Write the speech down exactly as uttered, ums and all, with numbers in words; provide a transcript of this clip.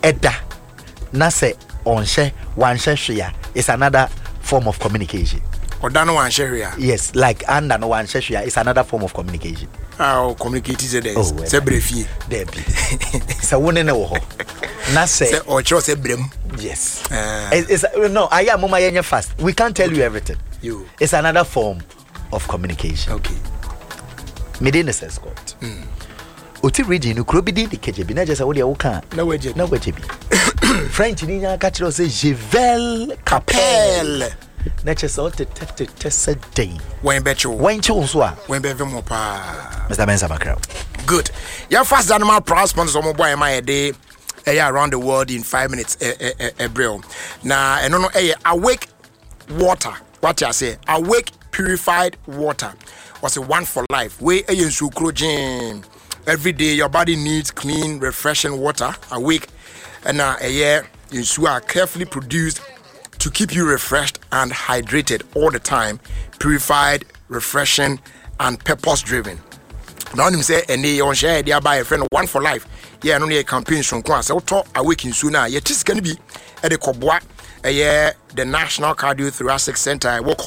Eda na se onhye wanhye hwea is another form of communication. Odano wanhye hwea. Yes, like anda no wanhye hwea is another form of communication. How communicate is it? Se brefie. There be. Se woni ne wo ho. Na se se ocho se brem. Yes. Uh, it's, it's no, I am mama yenye fast. We can't tell okay. you everything. You. It's another form of communication. Okay. Medina says Scott. Mm. Oti region no krobi di K J B na jesa wo de wo kan. Na waje. Na waje bi. French ni nya ka kire say Je vais Capel. Na chesa o te te te se day. When bet you. When chu so a. When be mo pa. Mister Mensa Bakra. Good. Your first animal pro sponsors on boy my day. Eh around the world in five minutes eh eh eh bro. Na eno no eh awake water. What you say? Awake purified water. Was a one for life. We eh nsu gin. Every day your body needs clean, refreshing water. Awake and uh eh nsu are carefully produced to keep you refreshed and hydrated all the time. Purified, refreshing and purpose driven. Now him say any on share dia buy a friend one for life. Yeah, no need campaign so kwa say to awaken soon na ye tis can be e de koboa eh the National Cardiothoracic Center.